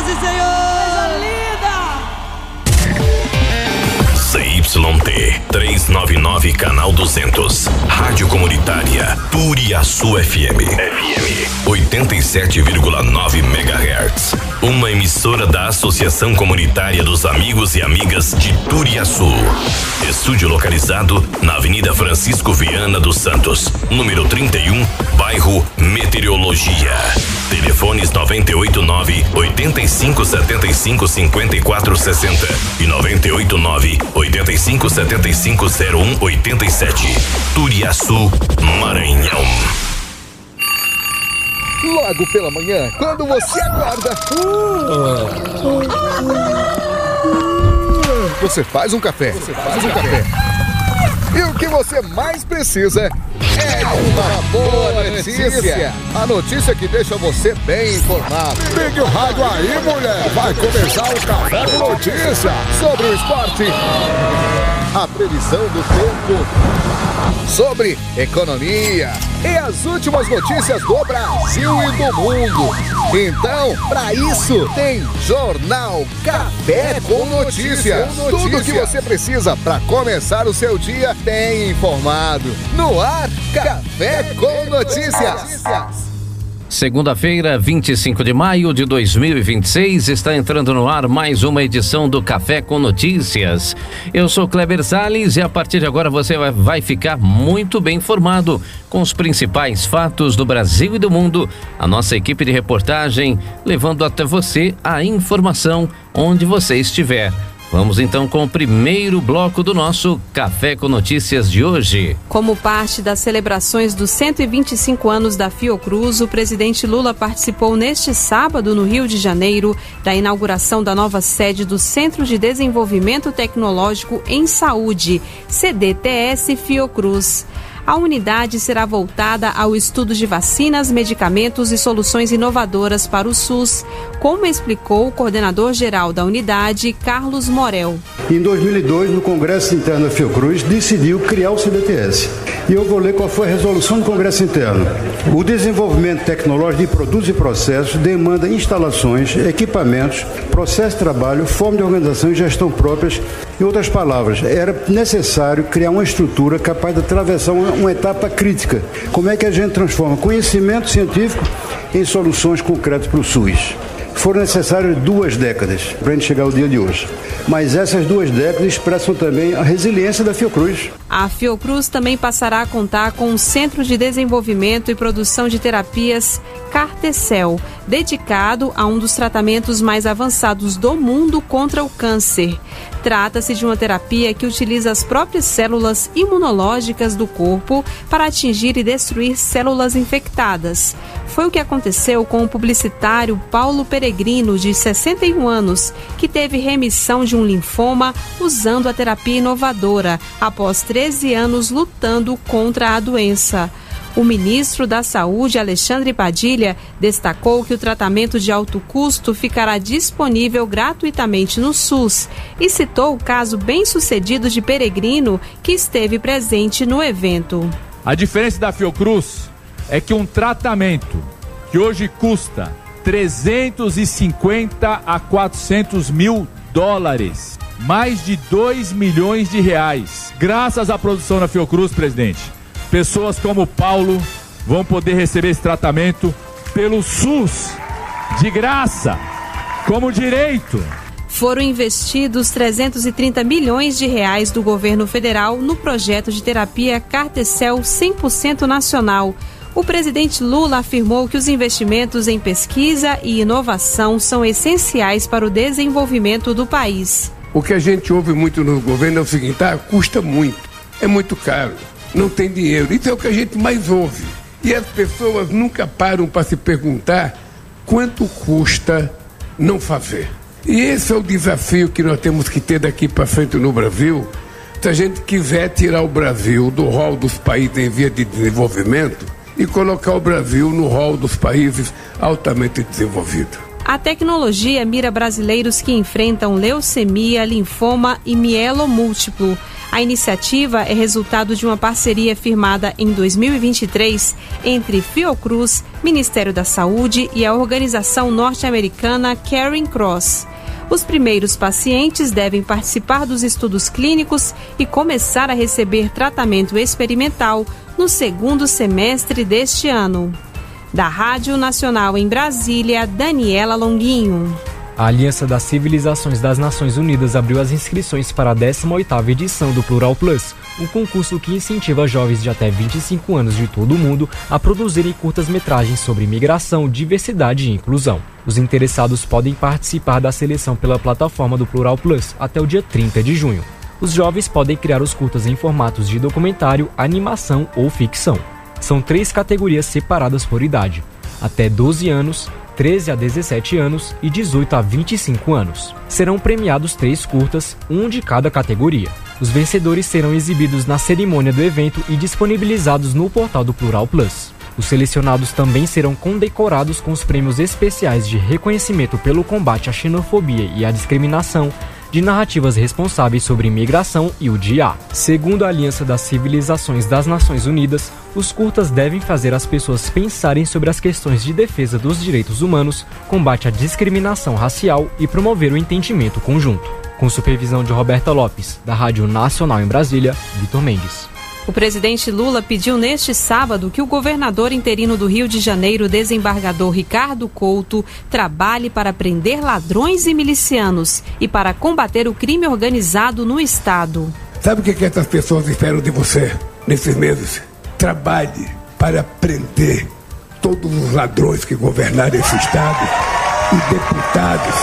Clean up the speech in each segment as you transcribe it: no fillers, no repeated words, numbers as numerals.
Senhoras e senhores, CYT 399, canal 200, Rádio Comunitária Turiaçu FM 87,9 MHz, uma emissora da Associação Comunitária dos Amigos e Amigas de Turiaçu. Estúdio localizado na Avenida Francisco Viana dos Santos, número 31, bairro Meteorologia. Telefones 989-8575-5460 e 989-8575-0187. Turiaçu, Maranhão. Logo pela manhã, quando você acorda, você faz um café. E o que você mais precisa é uma boa notícia. A notícia que deixa você bem informado. Ligue o rádio aí, mulher. Vai começar o Café com Notícia. Sobre o esporte, a previsão do tempo, sobre economia e as últimas notícias do Brasil e do mundo. Então, para isso, tem Jornal Café com Notícias. Tudo o que você precisa para começar o seu dia bem informado. No ar, Café com Notícias. Segunda-feira, 25 de maio de 2026, está entrando no ar mais uma edição do Café com Notícias. Eu sou Kleber Salles e a partir de agora você vai ficar muito bem informado com os principais fatos do Brasil e do mundo. A nossa equipe de reportagem levando até você a informação onde você estiver. Vamos então com o primeiro bloco do nosso Café com Notícias de hoje. Como parte das celebrações dos 125 anos da Fiocruz, o presidente Lula participou neste sábado no Rio de Janeiro da inauguração da nova sede do Centro de Desenvolvimento Tecnológico em Saúde, CDTS Fiocruz. A unidade será voltada ao estudo de vacinas, medicamentos e soluções inovadoras para o SUS, como explicou o coordenador-geral da unidade, Carlos Morel. Em 2002, no Congresso Interno da Fiocruz, decidiu criar o CDTS. E eu vou ler qual foi a resolução do Congresso Interno. O desenvolvimento tecnológico de produtos e processos demanda instalações, equipamentos, processo de trabalho, forma de organização e gestão próprias. Em outras palavras, era necessário criar uma estrutura capaz de atravessar uma etapa crítica. Como é que a gente transforma conhecimento científico em soluções concretas para o SUS? Foram necessárias 2 décadas para a gente chegar ao dia de hoje. Mas essas 2 décadas expressam também a resiliência da Fiocruz. A Fiocruz também passará a contar com um Centro de Desenvolvimento e Produção de Terapias Cartecel, dedicado a um dos tratamentos mais avançados do mundo contra o câncer. Trata-se de uma terapia que utiliza as próprias células imunológicas do corpo para atingir e destruir células infectadas. Foi o que aconteceu com o publicitário Paulo Peregrino, de 61 anos, que teve remissão de um linfoma usando a terapia inovadora, após 13 anos lutando contra a doença. O ministro da Saúde, Alexandre Padilha, destacou que o tratamento de alto custo ficará disponível gratuitamente no SUS e citou o caso bem-sucedido de Peregrino, que esteve presente no evento. A diferença da Fiocruz é que um tratamento que hoje custa 350 a 400 mil dólares, mais de 2 milhões de reais, graças à produção da Fiocruz, presidente, pessoas como o Paulo vão poder receber esse tratamento pelo SUS, de graça, como direito. Foram investidos 330 milhões de reais do governo federal no projeto de terapia Cartecel 100% nacional. O presidente Lula afirmou que os investimentos em pesquisa e inovação são essenciais para o desenvolvimento do país. O que a gente ouve muito no governo é o seguinte: custa muito, é muito caro, não tem dinheiro. Isso é o que a gente mais ouve. E as pessoas nunca param para se perguntar quanto custa não fazer. E esse é o desafio que nós temos que ter daqui para frente no Brasil. Se a gente quiser tirar o Brasil do rol dos países em via de desenvolvimento e colocar o Brasil no rol dos países altamente desenvolvidos. A tecnologia mira brasileiros que enfrentam leucemia, linfoma e mielomúltiplo. A iniciativa é resultado de uma parceria firmada em 2023 entre Fiocruz, Ministério da Saúde e a organização norte-americana Caring Cross. Os primeiros pacientes devem participar dos estudos clínicos e começar a receber tratamento experimental no segundo semestre deste ano. Da Rádio Nacional em Brasília, Daniela Longuinho. A Aliança das Civilizações das Nações Unidas abriu as inscrições para a 18ª edição do Plural Plus, um concurso que incentiva jovens de até 25 anos de todo o mundo a produzirem curtas-metragens sobre migração, diversidade e inclusão. Os interessados podem participar da seleção pela plataforma do Plural Plus até o dia 30 de junho. Os jovens podem criar os curtas em formatos de documentário, animação ou ficção. São 3 categorias separadas por idade: até 12 anos, 13 a 17 anos e 18 a 25 anos. Serão premiados 3 curtas, um de cada categoria. Os vencedores serão exibidos na cerimônia do evento e disponibilizados no portal do Plural Plus. Os selecionados também serão condecorados com os prêmios especiais de reconhecimento pelo combate à xenofobia e à discriminação, de narrativas responsáveis sobre imigração e o dia A. Segundo a Aliança das Civilizações das Nações Unidas, os curtas devem fazer as pessoas pensarem sobre as questões de defesa dos direitos humanos, combate à discriminação racial e promover o entendimento conjunto. Com supervisão de Roberta Lopes, da Rádio Nacional em Brasília, Vitor Mendes. O presidente Lula pediu neste sábado que o governador interino do Rio de Janeiro, desembargador Ricardo Couto, trabalhe para prender ladrões e milicianos e para combater o crime organizado no estado. Sabe o que essas pessoas esperam de você nesses meses? Trabalhe para prender todos os ladrões que governaram esse estado e deputados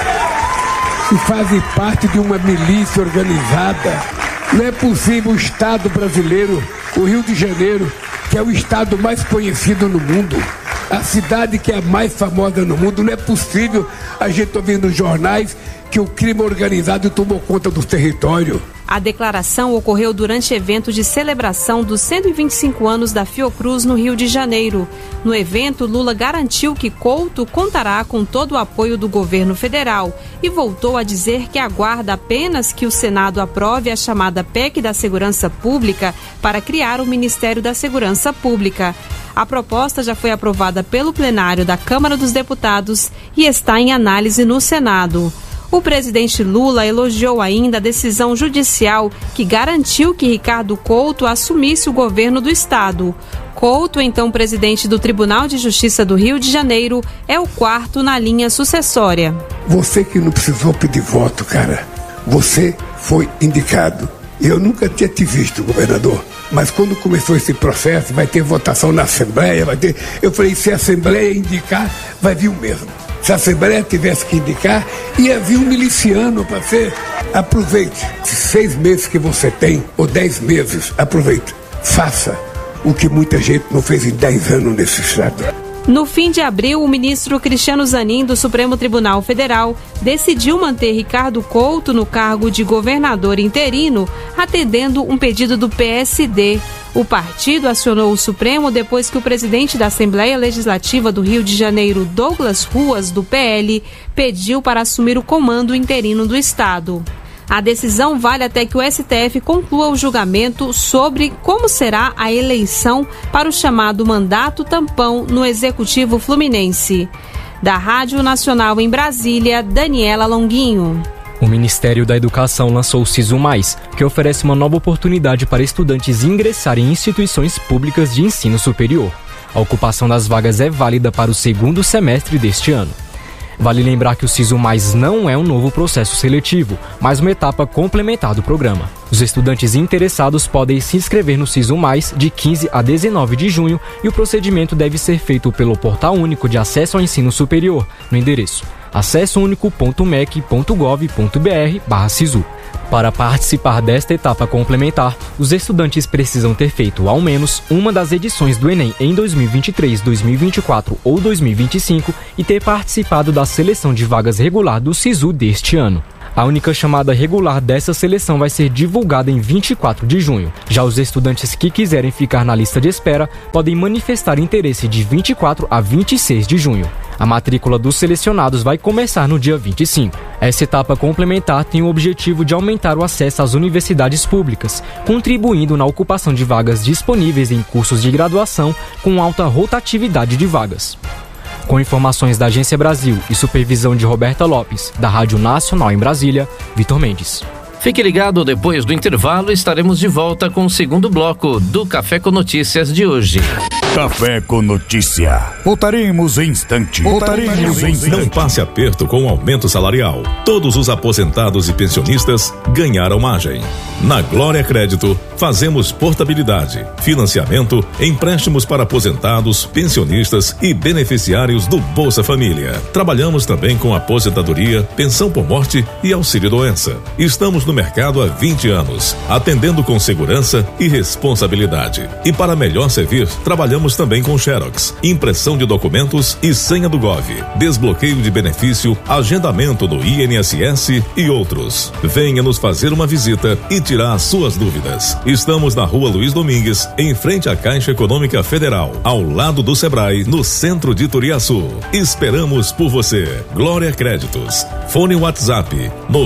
que fazem parte de uma milícia organizada. Não é possível o Estado brasileiro, o Rio de Janeiro, que é o estado mais conhecido no mundo, a cidade que é a mais famosa no mundo, não é possível a gente ouvir nos jornais que o crime organizado tomou conta do território. A declaração ocorreu durante evento de celebração dos 125 anos da Fiocruz no Rio de Janeiro. No evento, Lula garantiu que Couto contará com todo o apoio do governo federal e voltou a dizer que aguarda apenas que o Senado aprove a chamada PEC da Segurança Pública para criar o Ministério da Segurança Pública. A proposta já foi aprovada pelo plenário da Câmara dos Deputados e está em análise no Senado. O presidente Lula elogiou ainda a decisão judicial que garantiu que Ricardo Couto assumisse o governo do estado. Couto, então presidente do Tribunal de Justiça do Rio de Janeiro, é o 4º na linha sucessória. Você que não precisou pedir voto, cara. Você foi indicado. Eu nunca tinha te visto, governador. Mas quando começou esse processo, vai ter votação na Assembleia, vai ter... Eu falei, se a Assembleia indicar, vai vir o mesmo. Se a Assembleia tivesse que indicar, ia vir um miliciano para ser. Aproveite. 6 meses que você tem, ou 10 meses, aproveite. Faça o que muita gente não fez em 10 anos nesse estado. No fim de abril, o ministro Cristiano Zanin, do Supremo Tribunal Federal, decidiu manter Ricardo Couto no cargo de governador interino, atendendo um pedido do PSD. O partido acionou o Supremo depois que o presidente da Assembleia Legislativa do Rio de Janeiro, Douglas Ruas, do PL, pediu para assumir o comando interino do estado. A decisão vale até que o STF conclua o julgamento sobre como será a eleição para o chamado mandato tampão no Executivo Fluminense. Da Rádio Nacional em Brasília, Daniela Longuinho. O Ministério da Educação lançou o SISU+, que oferece uma nova oportunidade para estudantes ingressarem em instituições públicas de ensino superior. A ocupação das vagas é válida para o 2º semestre deste ano. Vale lembrar que o SISU+ não é um novo processo seletivo, mas uma etapa complementar do programa. Os estudantes interessados podem se inscrever no SISU+ de 15 a 19 de junho e o procedimento deve ser feito pelo Portal Único de Acesso ao Ensino Superior, no endereço acessounico.mec.gov.br/SISU. Para participar desta etapa complementar, os estudantes precisam ter feito ao menos uma das edições do Enem em 2023, 2024 ou 2025 e ter participado da seleção de vagas regular do SISU deste ano. A única chamada regular dessa seleção vai ser divulgada em 24 de junho. Já os estudantes que quiserem ficar na lista de espera podem manifestar interesse de 24 a 26 de junho. A matrícula dos selecionados vai começar no dia 25. Essa etapa complementar tem o objetivo de aumentar o acesso às universidades públicas, contribuindo na ocupação de vagas disponíveis em cursos de graduação com alta rotatividade de vagas. Com informações da Agência Brasil e supervisão de Roberta Lopes, da Rádio Nacional em Brasília, Vitor Mendes. Fique ligado, depois do intervalo estaremos de volta com o segundo bloco do Café com Notícias de hoje. Café com Notícia. Voltaremos em instante. Não passe aperto com o aumento salarial. Todos os aposentados e pensionistas ganharam margem. Na Glória Crédito, fazemos portabilidade, financiamento, empréstimos para aposentados, pensionistas e beneficiários do Bolsa Família. Trabalhamos também com aposentadoria, pensão por morte e auxílio-doença. Estamos no mercado há 20 anos, atendendo com segurança e responsabilidade. E para melhor servir, trabalhamos também com Xerox, impressão de documentos e senha do Gov, desbloqueio de benefício, agendamento no INSS e outros. Venha nos fazer uma visita e tirar as suas dúvidas. Estamos na Rua Luiz Domingues, em frente à Caixa Econômica Federal, ao lado do Sebrae, no centro de Turiaçu. Esperamos por você. Glória Créditos. Fone WhatsApp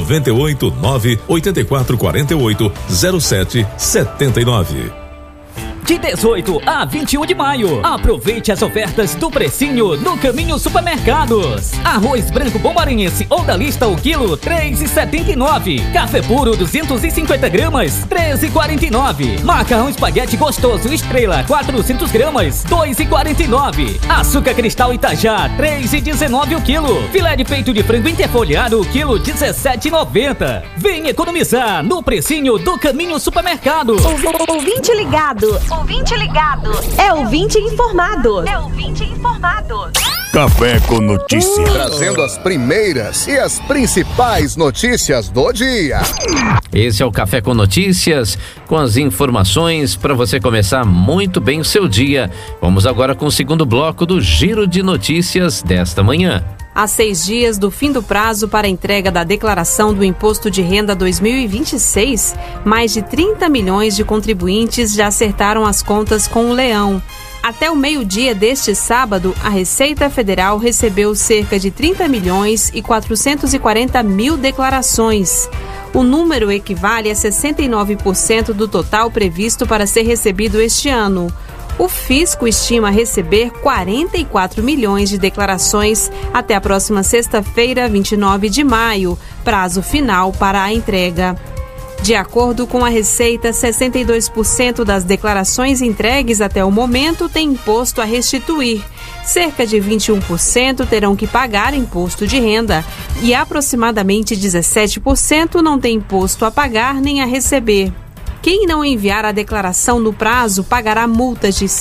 989-8448-0779. De 18 a 21 de maio, aproveite as ofertas do Precinho no Caminho Supermercados. Arroz branco bombarense ou da lista o quilo, R$3,79. Café puro 250 gramas, R$13,49. Macarrão espaguete gostoso Estrela 400 gramas, R$2,49. Açúcar cristal Itajá, R$3,19 o quilo. Filé de peito de frango interfolhado o quilo, R$17,90. Vem economizar no Precinho do Caminho Supermercado. Ouvinte ligado. Ouvinte ligado. É ouvinte informado. É ouvinte informado. Café com Notícia. Trazendo as primeiras e as principais notícias do dia. Esse é o Café com Notícias, com as informações para você começar muito bem o seu dia. Vamos agora com o segundo bloco do Giro de Notícias desta manhã. Há 6 dias do fim do prazo para a entrega da declaração do Imposto de Renda 2026, mais de 30 milhões de contribuintes já acertaram as contas com o leão. Até o meio-dia deste sábado, a Receita Federal recebeu cerca de 30 milhões e 440 mil declarações. O número equivale a 69% do total previsto para ser recebido este ano. O fisco estima receber 44 milhões de declarações até a próxima sexta-feira, 29 de maio, prazo final para a entrega. De acordo com a Receita, 62% das declarações entregues até o momento têm imposto a restituir. Cerca de 21% terão que pagar imposto de renda e aproximadamente 17% não tem imposto a pagar nem a receber. Quem não enviar a declaração no prazo pagará multas de R$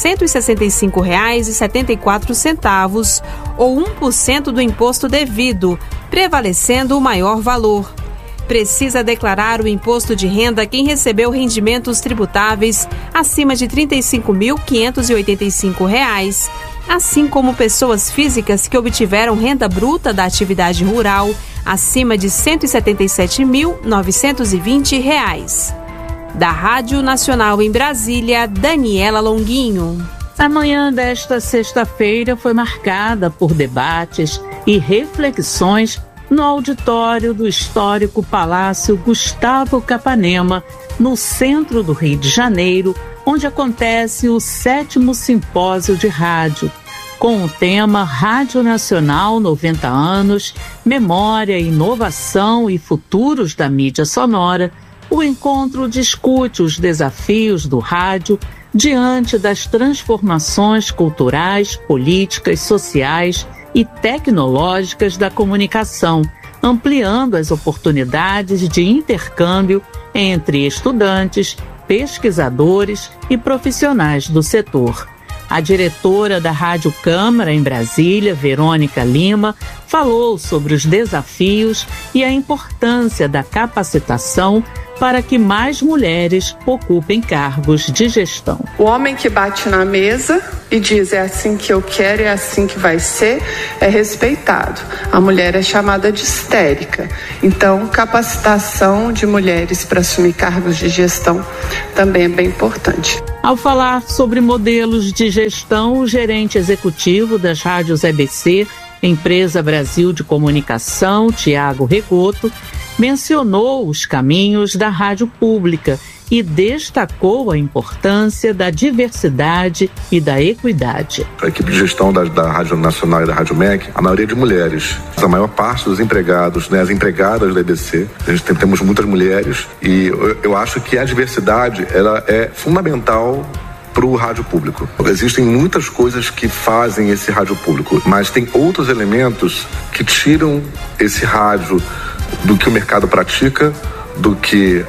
165,74 ou 1% do imposto devido, prevalecendo o maior valor. Precisa declarar o imposto de renda quem recebeu rendimentos tributáveis acima de R$ 35.585, assim como pessoas físicas que obtiveram renda bruta da atividade rural acima de R$ 177.920. Da Rádio Nacional em Brasília, Daniela Longuinho. A manhã desta sexta-feira foi marcada por debates e reflexões no auditório do histórico Palácio Gustavo Capanema, no centro do Rio de Janeiro, onde acontece o 7º Simpósio de Rádio, com o tema Rádio Nacional 90 anos, Memória, Inovação e Futuros da Mídia Sonora. O encontro discute os desafios do rádio diante das transformações culturais, políticas, sociais e tecnológicas da comunicação, ampliando as oportunidades de intercâmbio entre estudantes, pesquisadores e profissionais do setor. A diretora da Rádio Câmara em Brasília, Verônica Lima, falou sobre os desafios e a importância da capacitação para que mais mulheres ocupem cargos de gestão. O homem que bate na mesa e diz é assim que eu quero, é assim que vai ser, é respeitado. A mulher é chamada de histérica. Então, capacitação de mulheres para assumir cargos de gestão também é bem importante. Ao falar sobre modelos de gestão, o gerente executivo das rádios EBC, Empresa Brasil de Comunicação, Tiago Regoto, mencionou os caminhos da rádio pública e destacou a importância da diversidade e da equidade. A equipe de gestão da Rádio Nacional e da Rádio MEC, a maioria de mulheres. A maior parte dos empregados, as empregadas da EBC, temos muitas mulheres e eu acho que a diversidade ela é fundamental para o rádio público. Existem muitas coisas que fazem esse rádio público, mas tem outros elementos que tiram esse rádio do que o mercado pratica, do que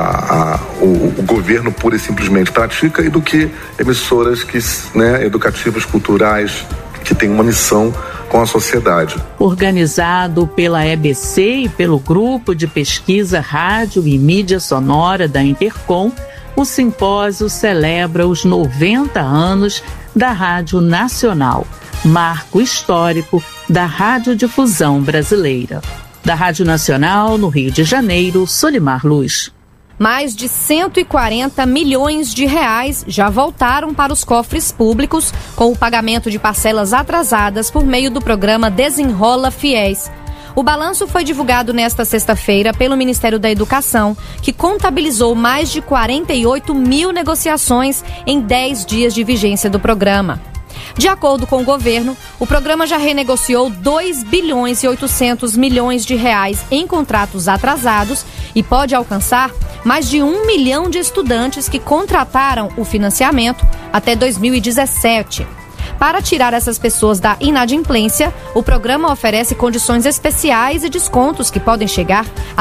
o governo pura e simplesmente pratica e do que emissoras educativas, culturais, que têm uma missão com a sociedade. Organizado pela EBC e pelo Grupo de Pesquisa Rádio e Mídia Sonora da Intercom, o simpósio celebra os 90 anos da Rádio Nacional, marco histórico da radiodifusão brasileira. Da Rádio Nacional, no Rio de Janeiro, Solimar Luz. Mais de 140 milhões de reais já voltaram para os cofres públicos com o pagamento de parcelas atrasadas por meio do programa Desenrola Fiéis. O balanço foi divulgado nesta sexta-feira pelo Ministério da Educação, que contabilizou mais de 48 mil negociações em 10 dias de vigência do programa. De acordo com o governo, o programa já renegociou 2 bilhões e 800 milhões de reais em contratos atrasados e pode alcançar mais de 1 milhão de estudantes que contrataram o financiamento até 2017. Para tirar essas pessoas da inadimplência, o programa oferece condições especiais e descontos que podem chegar a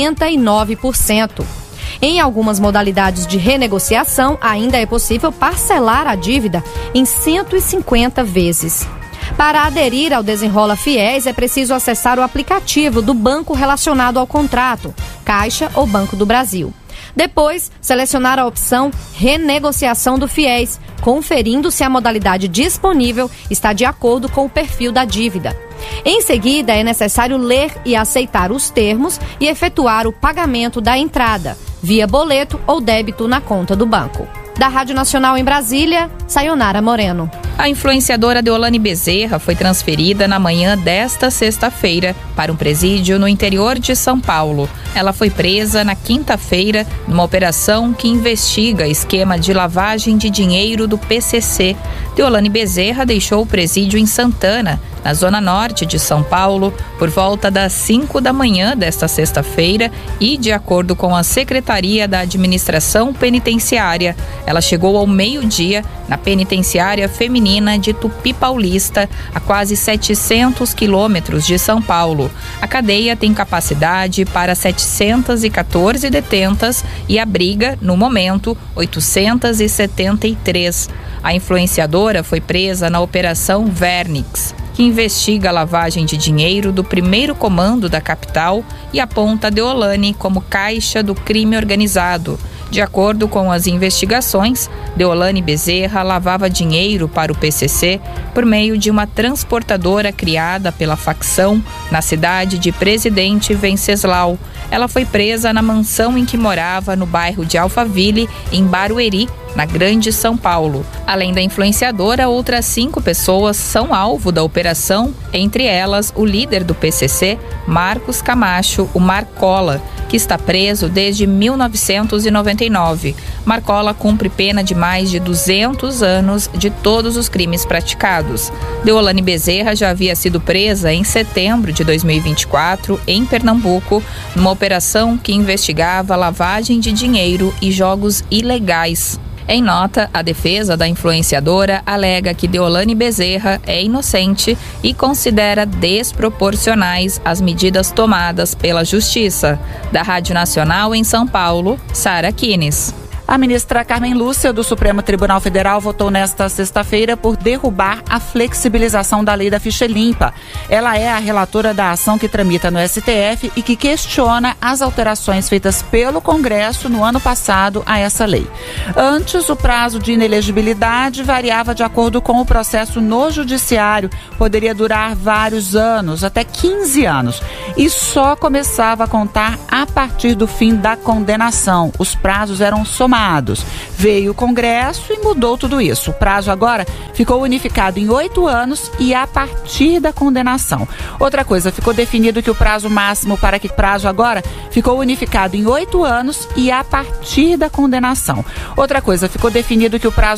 99%. Em algumas modalidades de renegociação, ainda é possível parcelar a dívida em 150 vezes. Para aderir ao Desenrola Fiéis, é preciso acessar o aplicativo do banco relacionado ao contrato, Caixa ou Banco do Brasil. Depois, selecionar a opção Renegociação do Fiéis, conferindo se a modalidade disponível está de acordo com o perfil da dívida. Em seguida, é necessário ler e aceitar os termos e efetuar o pagamento da entrada, via boleto ou débito na conta do banco. Da Rádio Nacional em Brasília, Sayonara Moreno. A influenciadora Deolane Bezerra foi transferida na manhã desta sexta-feira para um presídio no interior de São Paulo. Ela foi presa na quinta-feira numa operação que investiga esquema de lavagem de dinheiro do PCC. Deolane Bezerra deixou o presídio em Santana, na zona norte de São Paulo, por volta das 5 da manhã desta sexta-feira e, de acordo com a Secretaria da Administração Penitenciária, ela chegou ao meio-dia na penitenciária feminina de Tupi Paulista, a quase 700 quilômetros de São Paulo. A cadeia tem capacidade para 714 detentas e abriga, no momento, 873. A influenciadora foi presa na Operação Vernix, que investiga a lavagem de dinheiro do primeiro comando da capital e aponta Deolane como caixa do crime organizado. De acordo com as investigações, Deolane Bezerra lavava dinheiro para o PCC por meio de uma transportadora criada pela facção na cidade de Presidente Venceslau. Ela foi presa na mansão em que morava no bairro de Alphaville, em Barueri, na Grande São Paulo. Além da influenciadora, outras 5 pessoas são alvo da operação, entre elas o líder do PCC, Marcos Camacho, o Marcola, que está preso desde 1999. Marcola cumpre pena de mais de 200 anos de todos os crimes praticados. Deolane Bezerra já havia sido presa em setembro de 2024, em Pernambuco, numa operação que investigava lavagem de dinheiro e jogos ilegais. Em nota, a defesa da influenciadora alega que Deolane Bezerra é inocente e considera desproporcionais as medidas tomadas pela Justiça. Da Rádio Nacional em São Paulo, Sara Kines. A ministra Carmen Lúcia, do Supremo Tribunal Federal, votou nesta sexta-feira por derrubar a flexibilização da lei da ficha limpa. Ela é a relatora da ação que tramita no STF e que questiona as alterações feitas pelo Congresso no ano passado a essa lei. Antes, o prazo de inelegibilidade variava de acordo com o processo no Judiciário. Poderia durar vários anos, até 15 anos. E só começava a contar a partir do fim da condenação. Os prazos eram somados. Veio o Congresso e mudou tudo isso. O prazo agora ficou unificado em 8 anos e a partir da condenação. Outra coisa, ficou definido que o prazo máximo para que prazo agora ficou unificado em 8 anos e a partir da condenação. Outra coisa, ficou definido que o prazo